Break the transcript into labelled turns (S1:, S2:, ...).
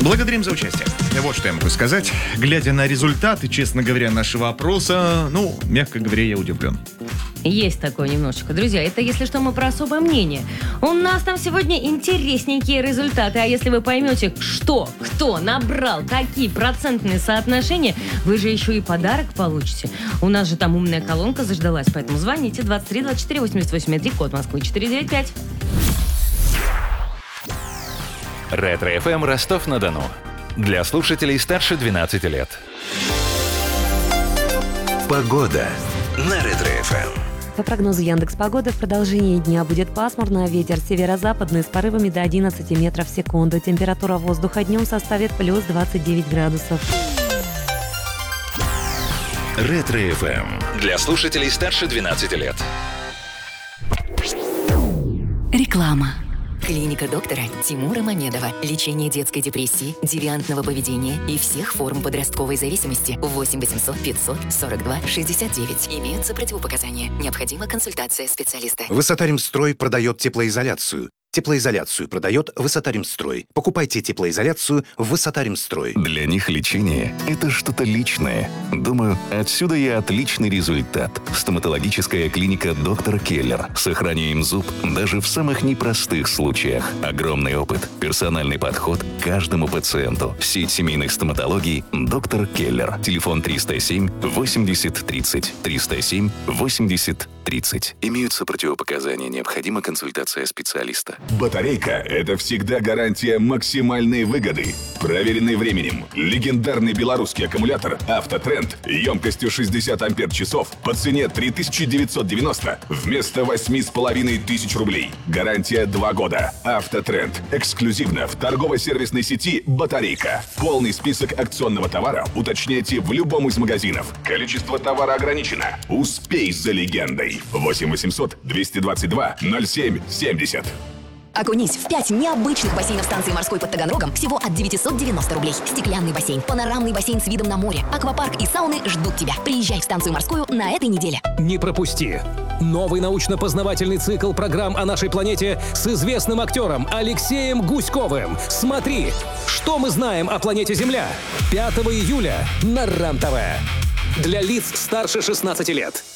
S1: Благодарим за участие. Вот что я могу сказать. Глядя на результаты, честно говоря, нашего опроса, мягко говоря, я удивлен.
S2: Есть такое немножечко. Друзья, это если что, мы про особое мнение. У нас там сегодня интересненькие результаты. А если вы поймете, что, кто набрал, какие процентные соотношения, вы же еще и подарок получите. У нас же там умная колонка заждалась, поэтому звоните 23 24 88 3, код Москвы 495.
S3: Ретро-ФМ Ростов-на-Дону. Для слушателей старше 12 лет.
S4: Погода на Ретро-ФМ.
S5: По прогнозу Яндекс.Погоды, в продолжении дня будет пасмурно, ветер северо-западный с порывами до 11 метров в секунду. Температура воздуха днем составит плюс 29 градусов.
S4: Ретро-ФМ.
S3: Для слушателей старше 12 лет.
S6: Реклама. Клиника доктора Тимура Мамедова. Лечение детской депрессии, девиантного поведения и всех форм подростковой зависимости. 8 800 500 42 69. Имеются противопоказания. Необходима консультация специалиста.
S7: Высотаримстрой продает теплоизоляцию. Теплоизоляцию продает Высотаримстрой. Покупайте теплоизоляцию в Высотаримстрой.
S4: Для них лечение – это что-то личное. Думаю, отсюда и отличный результат. Стоматологическая клиника «Доктор Келлер». Сохраняем зуб даже в самых непростых случаях. Огромный опыт, персональный подход к каждому пациенту. Сеть семейных стоматологий «Доктор Келлер». Телефон 307 80 30. 307 80 30. Имеются противопоказания. Необходима консультация специалиста.
S8: Батарейка – это всегда гарантия максимальной выгоды. Проверенный временем. Легендарный белорусский аккумулятор «Автотренд» емкостью 60 ампер-часов по цене 3990 вместо 8500 рублей. Гарантия 2 года. «Автотренд» эксклюзивно в торгово-сервисной сети «Батарейка». Полный список акционного товара уточняйте в любом из магазинов. Количество товара ограничено. Успей за легендой. 8 800 222 07 70.
S6: Окунись в 5 необычных бассейнов станции морской под Таганрогом всего от 990 рублей. Стеклянный бассейн, панорамный бассейн с видом на море, аквапарк и сауны ждут тебя. Приезжай в станцию морскую на этой неделе.
S9: Не пропусти! Новый научно-познавательный цикл программ о нашей планете с известным актером Алексеем Гуськовым. Смотри, что мы знаем о планете Земля. 5 июля на РЕН-ТВ. Для лиц старше 16 лет.